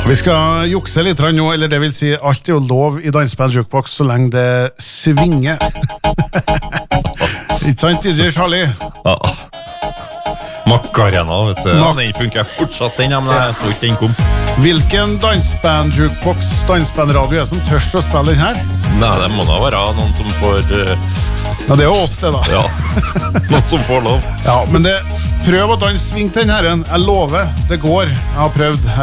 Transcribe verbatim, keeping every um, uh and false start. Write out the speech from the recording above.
Vi skal jukse litt nå, eller det vil si alt er jo lov i Dansband Jukebox så lenge det svinger. Ikke sant, D J Charlie? Ja. Makarena, vet du. Ja, den funker fortsatt den, men jeg så ikke den kom. Hvilken Dansband Jukebox, Dansbandradio er det som tørs å spille den her? Nei, det må da være noen som får... Uh... Ja, det er jo oss det da. Ja, noen som får lov. Ja, men det... Prøv å danse sving til den herren. Jeg lover, det går. Jeg har prøvd.